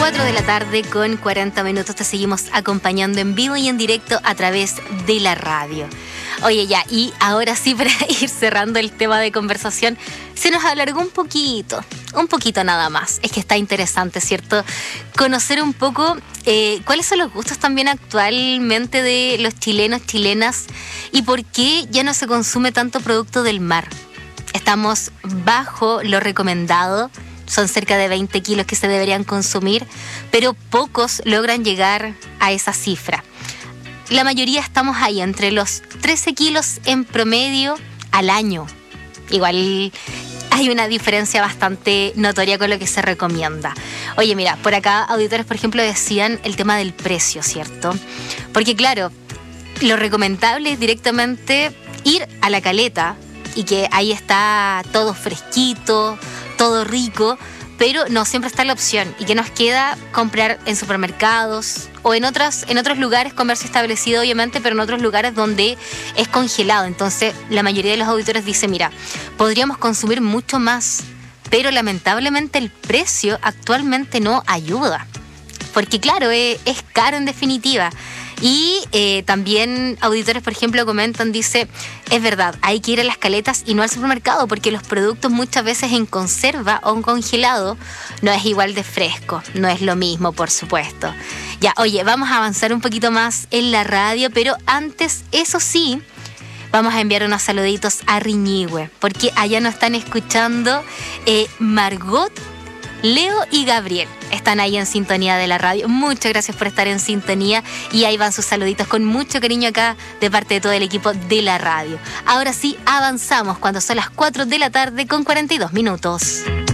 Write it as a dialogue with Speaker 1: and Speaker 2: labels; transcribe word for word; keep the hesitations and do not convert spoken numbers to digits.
Speaker 1: cuatro de la tarde con cuarenta minutos te seguimos acompañando en vivo y en directo a través de la radio. Oye, ya, y ahora sí, para ir cerrando el tema de conversación, se nos alargó un poquito, un poquito nada más. Es que está interesante, ¿cierto? Conocer un poco eh, cuáles son los gustos también actualmente de los chilenos, chilenas, y por qué ya no se consume tanto producto del mar. Estamos bajo lo recomendado. Son cerca de veinte kilos que se deberían consumir, pero pocos logran llegar a esa cifra. La mayoría estamos ahí, entre los trece kilos en promedio al año. Igual hay una diferencia bastante notoria con lo que se recomienda. Oye, mira, por acá auditores, por ejemplo, decían el tema del precio, ¿cierto? Porque claro, lo recomendable es directamente ir a la caleta y que ahí está todo fresquito, todo rico, pero no siempre está la opción y que nos queda comprar en supermercados o en otras, en otros lugares, comercio establecido obviamente, pero en otros lugares donde es congelado. Entonces la mayoría de los auditores dice, mira, podríamos consumir mucho más, pero lamentablemente el precio actualmente no ayuda, porque claro, es, es caro en definitiva. Y eh, también auditores, por ejemplo, comentan, dice, es verdad, hay que ir a las caletas y no al supermercado, porque los productos muchas veces en conserva o en congelado no es igual de fresco, no es lo mismo, por supuesto. Ya, oye, vamos a avanzar un poquito más en la radio, pero antes, eso sí, vamos a enviar unos saluditos a Riñihue, porque allá nos están escuchando eh, Margot, Leo y Gabriel. Están ahí en sintonía de la radio. Muchas gracias por estar en sintonía y ahí van sus saluditos con mucho cariño acá de parte de todo el equipo de la radio. Ahora sí, avanzamos cuando son las cuatro de la tarde con cuarenta y dos minutos.